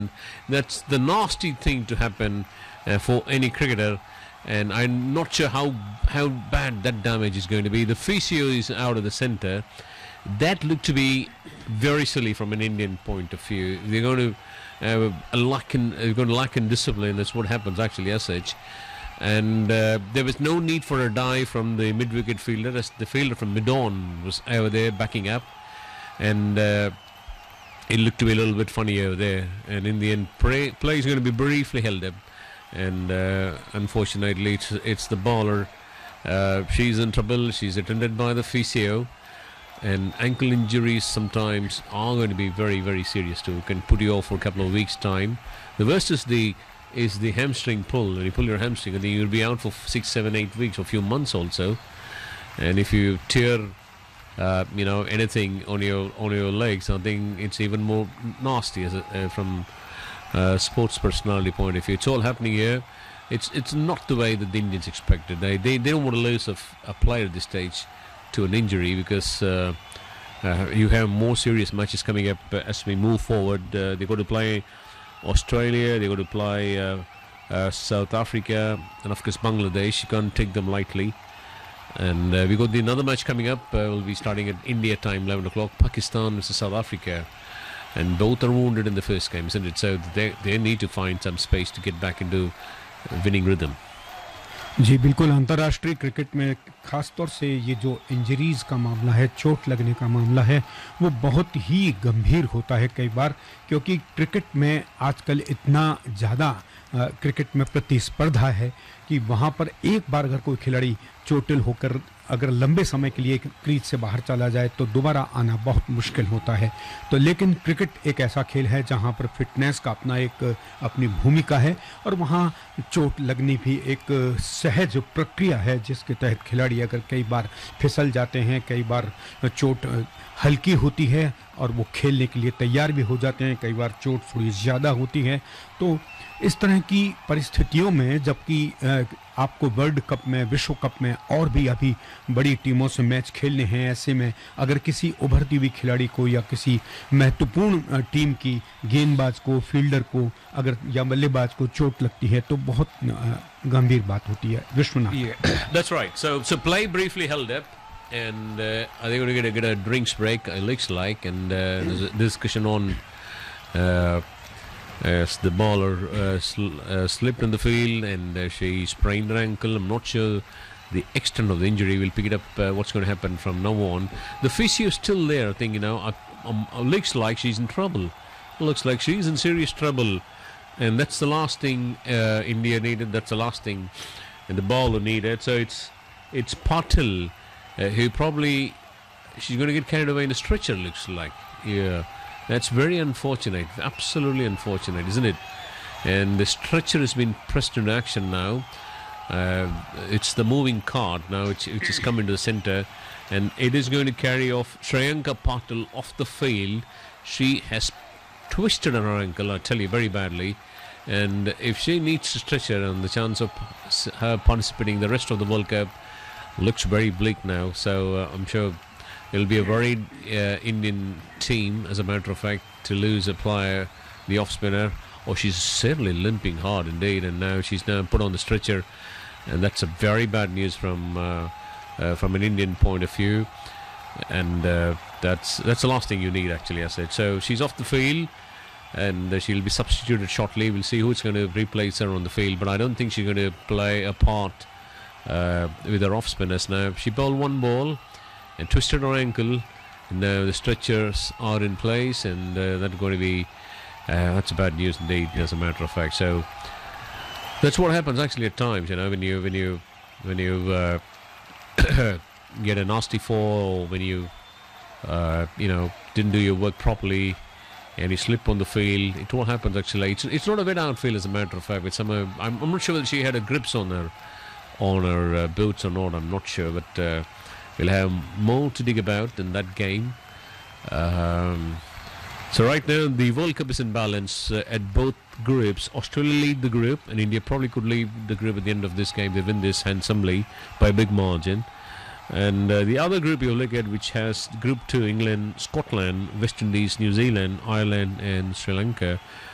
That's the nasty thing to happen for any cricketer, and I'm not sure how bad that damage is going to be. The physio is out of the centre. That looked to be very silly from an Indian point of view. They're going to lack in discipline. That's what happens actually as such. And there was no need for a dive from the mid-wicket fielder, as the fielder from mid-on was over there backing up, and it looked to be a little bit funny over there. And in the end, play is going to be briefly held up, and unfortunately, it's the bowler. She's in trouble. She's attended by the physio, and ankle injuries sometimes are going to be very, very serious too. Can put you off for a couple of weeks' time. The worst is the hamstring pull. When you pull your hamstring, and then you'll be out for 6, 7, 8 weeks or a few months also. And if you tear anything on your legs, I think it's even more nasty from sports personality point of view. It's all happening here. It's not the way that the Indians expected. They don't want to lose a player at this stage to an injury, because you have more serious matches coming up as we move forward. They're going to play Australia, they're going to play South Africa, and of course Bangladesh. You can't take them lightly. And we got another match coming up. We'll be starting at India time, 11 o'clock. Pakistan versus South Africa, and both are wounded in the first game, isn't it? So they need to find some space to get back into winning rhythm. जी बिल्कुल, अंतर्राष्ट्रीय cricket में ख़ास तौर से ये जो injuries का मामला है, चोट लगने का मामला है, वो बहुत ही गंभीर होता है कई बार, क्योंकि क्रिकेट में आजकल इतना ज़्यादा क्रिकेट में प्रतिस्पर्धा है कि वहाँ पर एक बार अगर कोई खिलाड़ी चोटिल होकर अगर लंबे समय के लिए क्रीज से बाहर चला जाए तो दोबारा आना बहुत मुश्किल होता है। तो लेकिन क्रिकेट एक ऐसा खेल है जहाँ पर फिटनेस का अपनी भूमिका है, और वहाँ चोट लगनी भी एक सहज प्रक्रिया है, जिसके तहत खिलाड़ी अगर कई बार फिसल जाते हैं, कई बार चोट हल्की होती है और वो खेलने के लिए तैयार भी हो जाते हैं, कई बार चोट थोड़ी ज़्यादा होती है। तो इस तरह की परिस्थितियों में, जबकि आपको वर्ल्ड कप में, विश्व कप में और भी अभी बड़ी टीमों से मैच खेलने हैं, ऐसे में अगर किसी उभरती हुई खिलाड़ी को या किसी महत्वपूर्ण टीम की गेंदबाज को, फील्डर को अगर या बल्लेबाज को चोट लगती है तो बहुत गंभीर बात होती है। Vishwanath, That's right. So play briefly held up, and are they going to get a drinks break? It looks like, and there's a discussion on as the bowler slipped in the field, and she sprained her ankle. I'm not sure the extent of the injury. We'll pick it up what's going to happen from now on. The physio is still there. I think, looks like she's in trouble. Looks like she's in serious trouble, and that's the last thing India needed. That's the last thing and the bowler needed. So it's Patil who probably, she's going to get carried away in a stretcher, looks like. Yeah. That's very unfortunate, absolutely unfortunate, isn't it? And the stretcher has been pressed into action now. It's the moving cart now, which has come into the centre, and it is going to carry off Shreyanka Patil off the field. She has twisted her ankle, I tell you, very badly. And if she needs a stretcher, and the chance of her participating in the rest of the World Cup looks very bleak now. So I'm sure it'll be a worried Indian team, as a matter of fact, to lose a player, the off-spinner. Or she's certainly limping hard indeed, and now she's put on the stretcher, and that's a very bad news from an Indian point of view. And that's the last thing you need, actually, I said. So she's off the field, and she'll be substituted shortly. We'll see who's going to replace her on the field, but I don't think she's going to play a part with her off-spinners now. She bowled one ball and twisted her ankle, and now the stretchers are in place, and that's going to be that's bad news indeed, as a matter of fact. So that's what happens actually at times, when you get a nasty fall, or when you didn't do your work properly and you slip on the field. It all happens actually. It's not a wet outfield, as a matter of fact. With I'm not sure whether she had a grips on her boots or not. I'm not sure, but we'll have more to dig about in that game. So right now the World Cup is in balance at both groups. Australia lead the group, and India probably could lead the group at the end of this game. They win this handsomely by a big margin. And the other group you look at, which has Group 2, England, Scotland, West Indies, New Zealand, Ireland and Sri Lanka.